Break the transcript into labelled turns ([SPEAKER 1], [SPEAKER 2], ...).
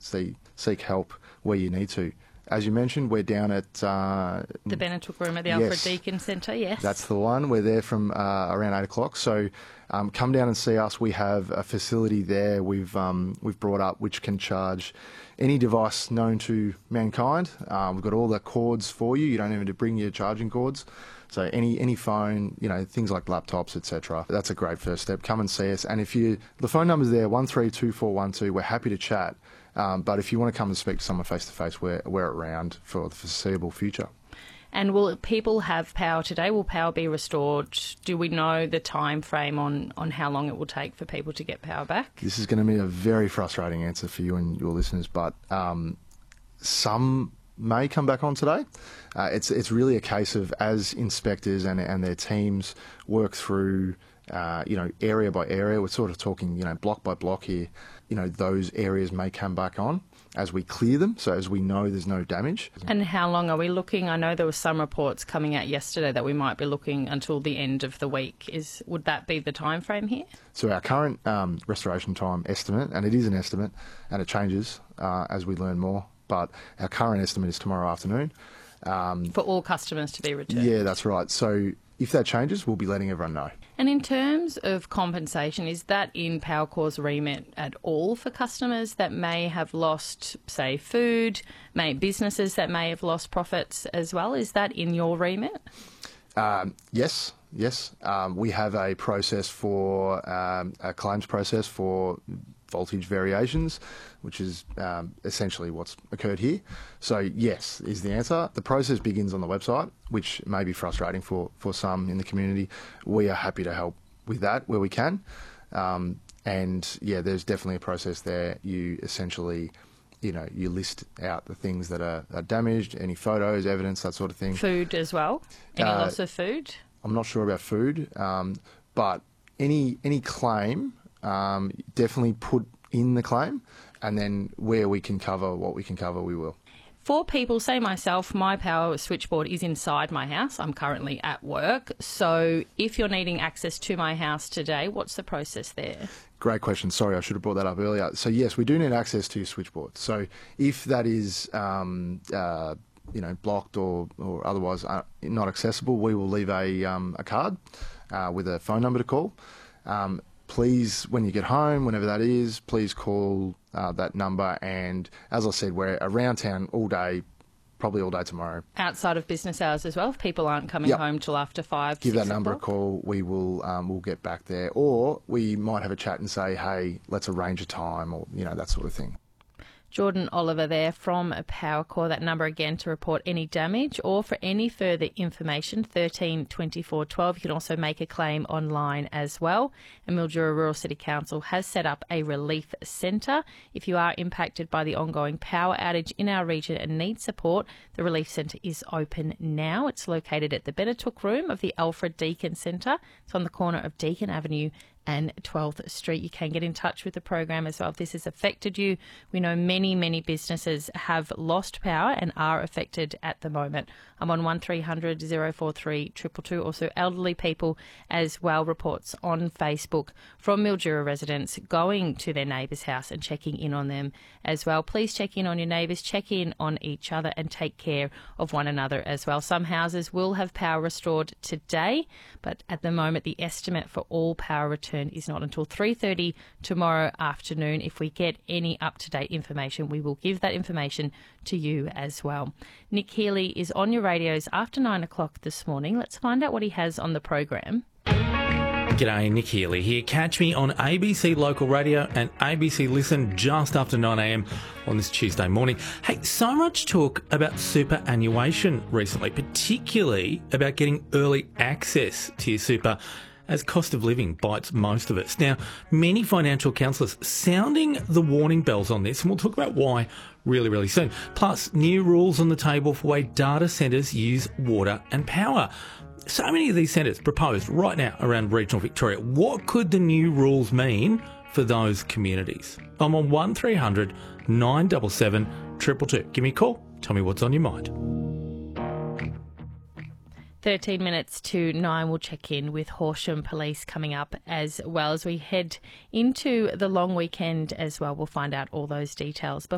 [SPEAKER 1] seek help where you need to. As you mentioned, we're down at
[SPEAKER 2] the Benetooke Room at the Alfred Deakin Centre, yes.
[SPEAKER 1] That's the one. We're there from around 8 o'clock. So come down and see us. We have a facility there we've brought up which can charge any device known to mankind. We've got all the cords for you. You don't even have to bring your charging cords. So any phone, things like laptops, etc. That's a great first step. Come and see us. And the phone number's there, 132412. We're happy to chat. But if you want to come and speak to someone face-to-face, we're around for the foreseeable future.
[SPEAKER 2] And will people have power today? Will power be restored? Do we know the time frame on how long it will take for people to get power back?
[SPEAKER 1] This is going to be a very frustrating answer for you and your listeners, but some may come back on today. It's really a case of, as inspectors and their teams work through area by area, we're sort of talking, block by block here, those areas may come back on as we clear them, so as we know there's no damage.
[SPEAKER 2] And how long are we looking? I know there were some reports coming out yesterday that we might be looking until the end of the week. Would that be the time frame here?
[SPEAKER 1] So our current restoration time estimate, and it is an estimate, and it changes as we learn more, but our current estimate is tomorrow afternoon.
[SPEAKER 2] For all customers to be returned?
[SPEAKER 1] Yeah, that's right. So if that changes, we'll be letting everyone know.
[SPEAKER 2] And in terms of compensation, is that in Powercor's remit at all for customers that may have lost, say, food, businesses that may have lost profits as well? Is that in your remit?
[SPEAKER 1] Yes. We have a process for a claims process for voltage variations, which is essentially what's occurred here. So yes is the answer. The process begins on the website, which may be frustrating for some in the community. We are happy to help with that where we can. And yeah, there's definitely a process there. You essentially, you list out the things that are damaged, any photos, evidence, that sort of thing.
[SPEAKER 2] Food as well? Any loss of food?
[SPEAKER 1] I'm not sure about food, but any claim, definitely put in the claim, and then where we can cover what we can cover, we will.
[SPEAKER 2] For people, say myself, my power switchboard is inside my house. I'm currently at work. So if you're needing access to my house today, what's the process there?
[SPEAKER 1] Great question. Sorry, I should have brought that up earlier. So yes, we do need access to your switchboard. So if that is blocked or otherwise not accessible, we will leave a card with a phone number to call. Please, when you get home, whenever that is, please call that number. And as I said, we're around town all day, probably all day tomorrow. Outside
[SPEAKER 2] of business hours as well, if people aren't coming home till after 5,
[SPEAKER 1] Give that number a call. We will we'll get back there. Or we might have a chat and say, hey, let's arrange a time, or that sort of thing.
[SPEAKER 2] Jordan Oliver there from Powercor. That number again to report any damage or for any further information, 13 24 12. You can also make a claim online as well. And Mildura Rural City Council has set up a relief centre. If you are impacted by the ongoing power outage in our region and need support, the relief centre is open now. It's located at the Benetooke Room of the Alfred Deakin Centre. It's on the corner of Deakin Avenue and 12th Street. You can get in touch with the program as well if this has affected you. We know many businesses have lost power and are affected at the moment. I'm on 1300 043 222. Also elderly people as well. Reports on Facebook from Mildura residents going to their neighbour's house and checking in on them as well. Please check in on your neighbours, check in on each other and take care of one another as well. Some houses will have power restored today, but at the moment the estimate for all power return is not until 3:30 tomorrow afternoon. If we get any up-to-date information, we will give that information to you as well. Nick Healy is on your radios after 9 o'clock this morning. Let's find out what he has on the program.
[SPEAKER 3] G'day, Nick Healy here. Catch me on ABC Local Radio and ABC Listen just after 9am on this Tuesday morning. Hey, so much talk about superannuation recently, particularly about getting early access to your super, as cost of living bites most of us. Now, many financial counsellors sounding the warning bells on this, and we'll talk about why really soon. Plus, new rules on the table for the way data centres use water and power. So many of these centres proposed right now around regional Victoria. What could the new rules mean for those communities? I'm on 1300 977 222. Give me a call. Tell me what's on your mind.
[SPEAKER 2] 13 minutes to 9, we'll check in with Horsham Police coming up as well as we head into the long weekend as well. We'll find out all those details.